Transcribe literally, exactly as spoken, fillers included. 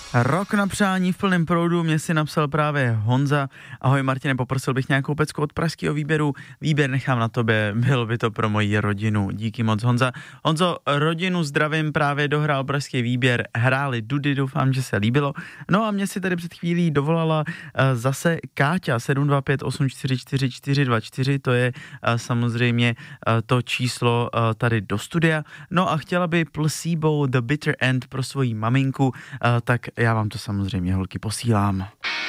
Rok na přání v plném proudu, mě si napsal právě Honza. Ahoj Martine, poprosil bych nějakou pecku od pražského výběru. Výběr nechám na tobě, bylo by to pro moji rodinu. Díky moc Honza. Honzo, rodinu zdravím, právě dohrál pražský výběr, hráli Dudy, doufám, že se líbilo. No a mě si tady před chvílí dovolala uh, zase Káťa, sedm dva pět osm čtyři čtyři čtyři dva čtyři, to je uh, samozřejmě uh, to číslo uh, tady do studia. No a chtěla by Placebo The Bitter End pro svoji maminku, uh, tak já vám to samozřejmě, holky, posílám.